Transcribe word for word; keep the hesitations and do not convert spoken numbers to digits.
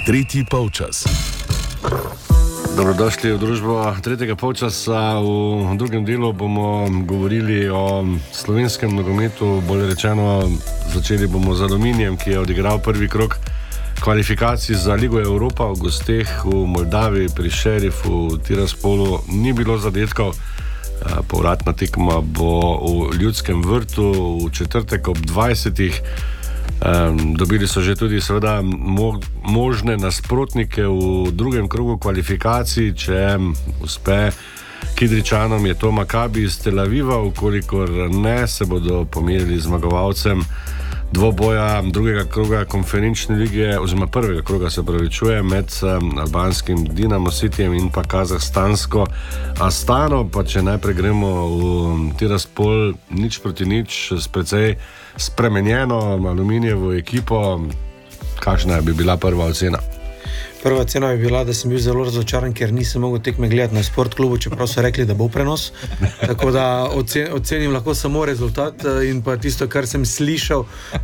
Tretji polčas. Dobrodošli v družbo tretjega polčasa. V drugem delu bomo govorili o slovenskem nogometu, bolje rečeno začeli bomo z Aluminijem, ki je odigral prvi krog kvalifikacij za Ligo Evropa v gosteh v Moldaviji pri Šerifu v Tiraspolu. Ni bilo zadetkov, povratna tekma bo v Ljudskem vrtu v četrtek ob dvajsetih. Um, dobili so že tudi seveda mo- možne nasprotnike v drugem krogu kvalifikacij. Če uspe Kidričanom, je to Makabi iz Tel Aviva, ukolikor ne, se bodo pomerili zmagovalcem dvoboja drugega kroga konferenčne lige, oziroma prvega kroga se pravičuje, med um, albanskim Dinamo Cityjem in pa kazahstansko Astano. Pa če najprej gremo v Tiraspol, nič proti nič, s precej spremenjeno Aluminijevo ekipo. Kakšna bi bila prva ocena? Prva ocena bi bila, da sem bil zelo razočaran, ker nisem mogel tekme gledati na Sportklubu, čeprav so rekli, da bo prenos. Tako da ocen, ocenim lahko samo rezultat in pa tisto, kar sem slišal